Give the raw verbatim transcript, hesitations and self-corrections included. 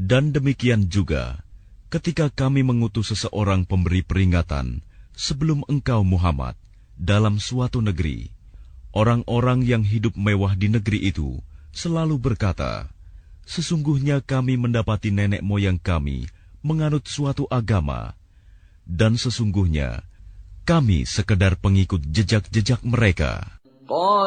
Dan demikian juga, ketika kami mengutus seseorang pemberi peringatan sebelum engkau Muhammad dalam suatu negeri, orang-orang yang hidup mewah di negeri itu selalu berkata, sesungguhnya kami mendapati nenek moyang kami menganut suatu agama, dan sesungguhnya kami sekedar pengikut jejak-jejak mereka.